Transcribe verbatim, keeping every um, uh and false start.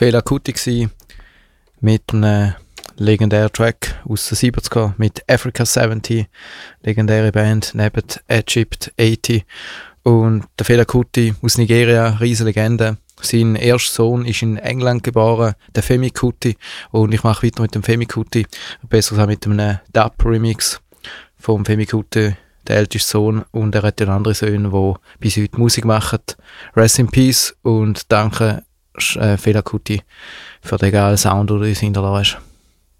Fela Kuti gsi mit einem legendären Track aus den siebziger mit Africa siebzig, legendäre Band neben Egypt achtzig. Und der Fela Kuti aus Nigeria, riesige Legende. Sein erster Sohn ist in England geboren, der Femi Kuti. Und ich mache weiter mit dem Femi Kuti, besser gesagt mit einem Dub-Remix vom Femi Kuti, der älteste Sohn. Und er hat ja andere Söhne, die bis heute Musik machen. Rest in Peace und danke äh, Fela Kuti für den geilen Sound, den du uns hinterlassen hast.